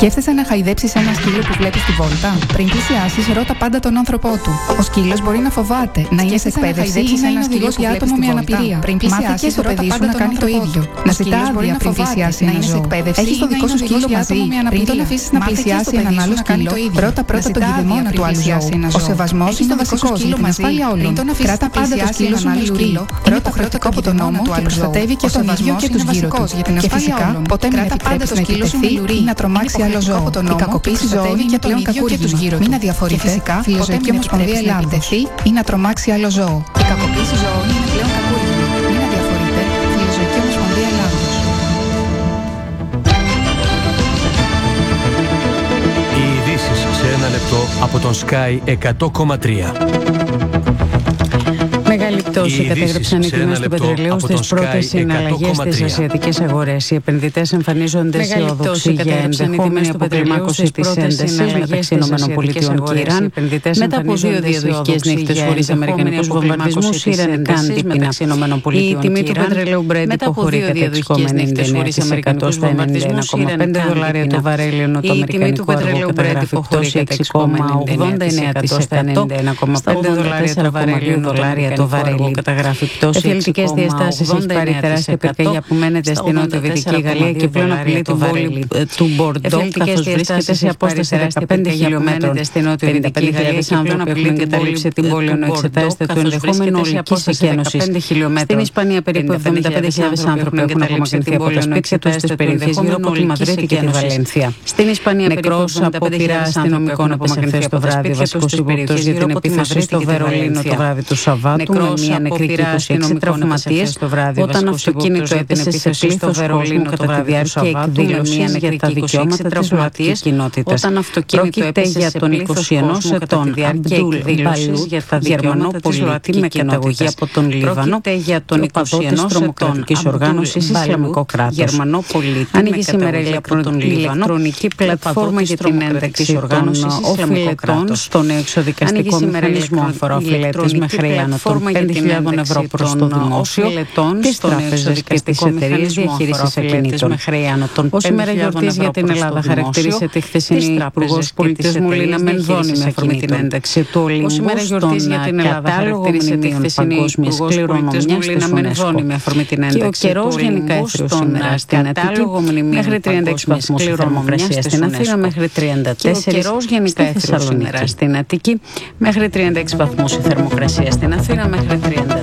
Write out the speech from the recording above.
Σκέφτεσαι να χαϊδέψεις ένα σκύλο που βλέπεις στη βόλτα? Πριν πλησιάσεις, ρώτα πάντα τον άνθρωπό του. Ο σκύλος μπορεί να φοβάται, να είναι σε εκπαίδευση ή να είναι οδηγός για άτομο με αναπηρία. Μάθε και το παιδί σου να κάνει το ίδιο. Να ζητά άδεια πριν πλησιάσει ένα ζώο. Έχεις το δικό σου σκύλο μαζί? Πριν τον αφήσεις να πλησιάσει έναν άλλο σκύλο, ρώτα πρώτα τον κηδεμόνα του άλλου ζώου. Ο σεβασμός είναι βασικός για την ασφάλεια όλων. Κράτα πάντα το σκύλο σου με λουρί. Είναι υποχρεωτικό από τον νόμο και προστατεύει και τον ίδιο και τους γύρω του. Και φυσικά, ποτέ μην επιτρέψεις να επιτεθεί ή να τρομάξει άλλο ζώο. Η κακοποίηση ζώων είναι πλέον κακούργημα. Μην αδιαφορείτε. Φιλοζωική Ομοσπονδία Ελλάδος. Ή να τρομάξει άλλο ζώο. Η κακοποίηση ζώων είναι πλέον κακούργημα. Μην αδιαφορείτε. Φιλοζωική Ομοσπονδία Ελλάδος. Οι ειδήσεις σε ένα λεπτό από τον Sky 100,3. Μεγάλη πτώση κατέγραψαν οι τιμές του πετρελαίου στις πρώτες συναλλαγές στις ασιατικές αγορές. Οι επενδυτές εμφανίζονται αισιόδοξοι για ενδεχόμενη αποκλιμάκωση της έντασης μεταξύ ΗΠΑ και Ιράν μετά από δύο διαδοχικές νύχτες χωρίς αμερικανικούς βομβαρδισμούς ειρηνικά αντίπεινα. Η τιμή του πετρελαίου Brent υποχωρεί κατά 6,99% στα $91,5 το βαρέλι, ενώ το αμερικανικό αργό καταγράφει πτώση 6,89% στα $94,2 το βαρέλι. Εθελοντικές διαστάσεις έχει πάρει τεράστια πυρκαγιά που μένεται στην νοτιοδυτική Γαλλία και πλέον απειλεί την πόλη του Μπορντό, καθώς βρίσκεται σε απόσταση 15 χιλιόμετρων. 55.000 άνθρωποι έχουν εγκαταλείψει την πόλη, ενώ εξετάζεται το ενδεχόμενο ολικής εκένωσης. Στην Ισπανία περίπου 75.000 άνθρωποι έχουν απομακρυνθεί από τα σπίτια τους στις περιοχές γύρω από τη Μαδρίτη και τη Βαλένθια. Στην Ισπανία νεκρός από πειρά αστυνομικών απομακρυνθεί το βράδυ. Βασικός υπόπτος για την επίθεση στο Βερολίνο το βράδυ του Σαββάτου, με μια νεκρή και 26 τραυματίες όταν αυτοκίνητο έπεσε σε πλήθος κόσμου κατά τη διάρκεια εκδήλωσης για τα δικαιώματα της ΛΟΑΤΚΙ κοινότητας. Πρόκειται για τον 21 ετών Αμπτούλ Μπαλούτ, Γερμανό πολίτη με καταγωγή από τον Λίβανο, οπαδό της τρομοκρατικής οργάνωσης Ισλαμικό κράτος. Ανοίγει σήμερα η ηλεκτρονική πλατφόρμα για την ένταξη των οφειλετών στον εξοδικαστικό μηχανισμό. Αφορά οφειλέτες με χρέη άνω των 5.000 ευρώ προς το δημόσιο, τις τράπεζες και τις εταιρείες διαχείρισης ακινήτων. Ως ημέρα γιορτής για την Ελλάδα χαρακτήρισε τη χθεσινή Υπουργός Πολιτισμού Λίνα Μενδώνη με αφορμή την ένταξη του Ολύμπου στον κατάλογο μνημείων παγκόσμιας κληρονομιάς της UNESCO. Και ο καιρός γενικά έθριο σήμερα στην Αττική μέχρι 36 βαθμούς η θερμοκρασία στην Αθήνα, μέχρι 34 στη Θεσσαλονίκη. Στην Αττική μέχρι 36 βαθμούς η θερμοκρασία στην Αθήνα, μέχρι 34.